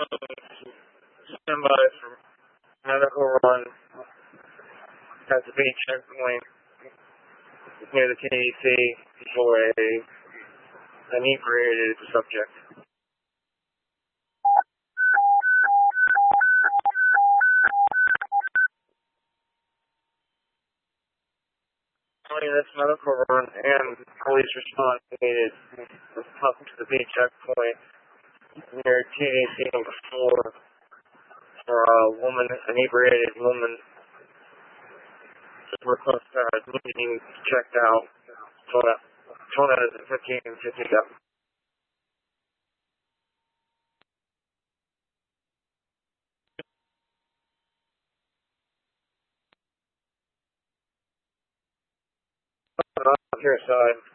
Stand by for medical run at the beach checkpoint near the TAC for an inebriated subject. 20 minutes medical run and police response needed up to the beach checkpoint near TAC number 4 for a woman, inebriated woman. We're close to being checked out. Told out at 15:57. Here side.